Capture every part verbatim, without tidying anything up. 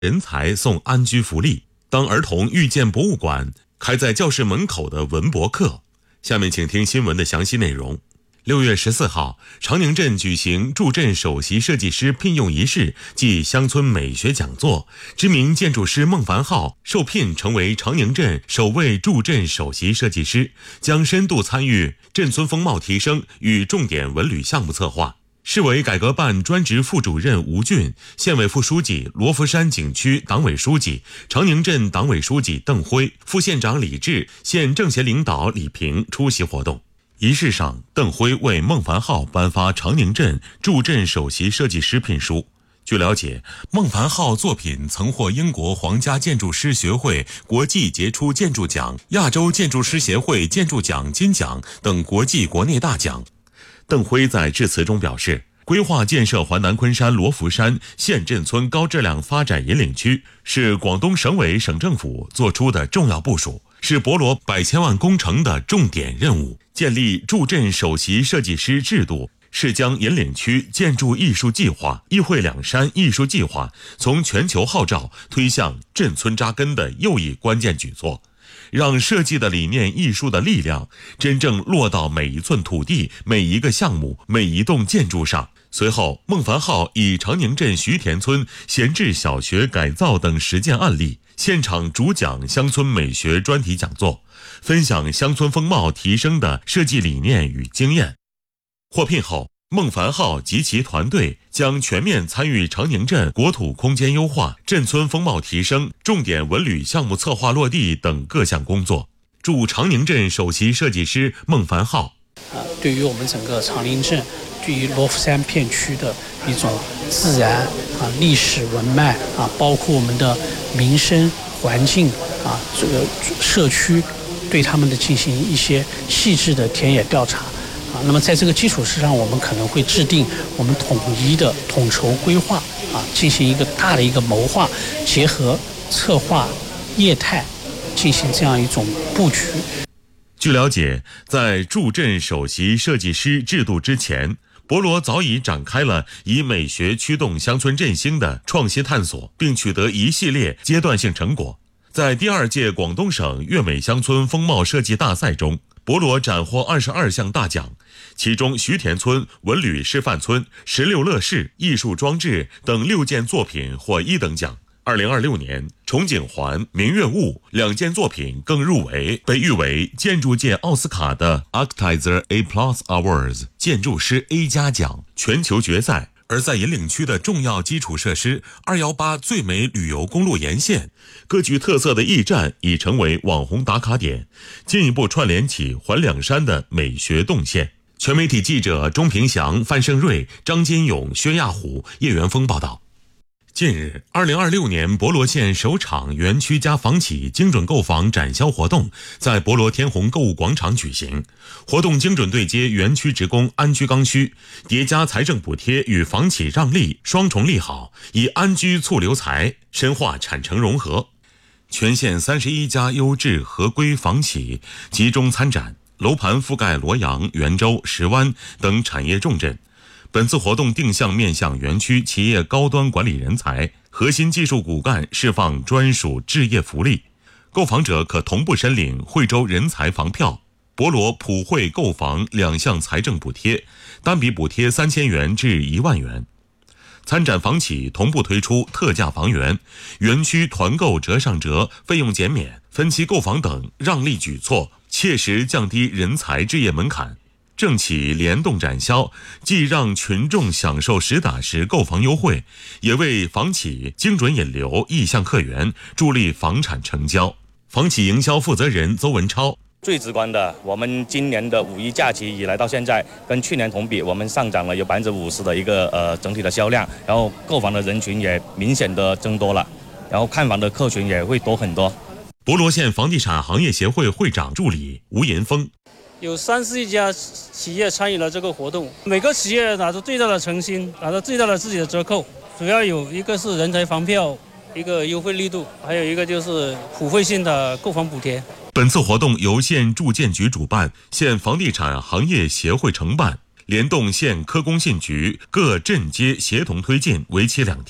人才送安居福利。当儿童遇见博物馆开在教室门口的文博课。下面请听新闻的详细内容。六月十四号，长宁镇举行驻镇首席设计师聘用仪式暨乡村美学讲座，知名建筑师孟凡浩受聘成为长宁镇首位驻镇首席设计师，将深度参与镇村风貌提升与重点文旅项目策划。市委改革办专职副主任吴俊、县委副书记罗浮山景区党委书记、长宁镇党委书记邓辉、副县长李志、县政协领导李平出席活动。仪式上，邓辉为孟凡浩颁发长宁镇驻镇首席设计师聘书。据了解，孟凡浩作品曾获英国皇家建筑师学会国际杰出建筑奖、亚洲建筑师协会建筑奖金奖等国际国内大奖。邓辉在致辞中表示，规划建设环南昆山罗浮山县镇村高质量发展引领区，是广东省委省政府作出的重要部署，是博罗百千万工程的重点任务。建立驻镇首席设计师制度，是将引领区建筑艺术计划、一会两山艺术计划从全球号召推向镇村扎根的又一关键举措，让设计的理念、艺术的力量真正落到每一寸土地、每一个项目、每一栋建筑上。随后，孟凡浩以长宁镇徐田村闲置小学改造等实践案例，现场主讲乡村美学专题讲座，分享乡村风貌提升的设计理念与经验。获聘后，孟凡浩及其团队将全面参与长宁镇国土空间优化、镇村风貌提升、重点文旅项目策划落地等各项工作。驻长宁镇首席设计师孟凡浩， 啊，对于我们整个长宁镇，对于罗浮山片区的一种自然啊、历史文脉啊，包括我们的民生环境啊，这个社区，对他们的进行一些细致的田野调查。啊，那么在这个基础之上，我们可能会制定我们统一的统筹规划啊，进行一个大的一个谋划，结合策划业态，进行这样一种布局。 据了解，在驻镇首席设计师制度之前，博罗早已展开了以美学驱动乡村振兴的创新探索，并取得一系列阶段性成果。在第二届广东省粤美乡村风貌设计大赛中，博罗斩获二十二项大奖，其中徐田村、文旅示范村、石榴乐市、艺术装置等六件作品获一等奖。二零二六年，重景环、明月雾两件作品更入围，被誉为建筑界奥斯卡的 Architizer A Plus Awards 建筑师 A 加奖全球决赛。而在引领区的重要基础设施二一八最美旅游公路沿线，各具特色的驿站已成为网红打卡点，进一步串联起环两山的美学动线。全媒体记者钟平祥、范胜瑞、张金勇、薛亚虎、叶元峰报道。近日，二零二六年博罗县首场园区加房企精准购房展销活动在博罗天虹购物广场举行。活动精准对接园区职工安居刚需，叠加财政补贴与房企让利双重利好，以安居促留才，深化产城融合。全县三十一家优质合规房企集中参展，楼盘覆盖罗阳、元州、石湾等产业重镇。本次活动定向面向园区企业高端管理人才、核心技术骨干释放专属置业福利，购房者可同步申领惠州人才房票、博罗普惠购房两项财政补贴，单笔补贴三千元至一万元。参展房企同步推出特价房源、园区团购折上折、费用减免、分期购房等让利举措，切实降低人才置业门槛。政企联动展销，既让群众享受实打实购房优惠，也为房企精准引流意向客源，助力房产成交。房企营销负责人邹文超， 最直观的，我们今年的五一假期以来到现在，跟去年同比，我们上涨了有百分之五十的一个呃整体的销量，然后购房的人群也明显的增多了，然后看房的客群也会多很多。 博罗县房地产行业协会会长助理吴银峰， 有三十一家企业参与了这个活动，每个企业拿出最大的诚心，拿出最大的自己的折扣，主要有一个是人才房票，一个优惠力度，还有一个就是普惠性的购房补贴。 本次活动由县住建局主办，县房地产行业协会承办，联动县科工信局各镇街协同推进，为期两天。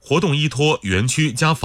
活动依托园区加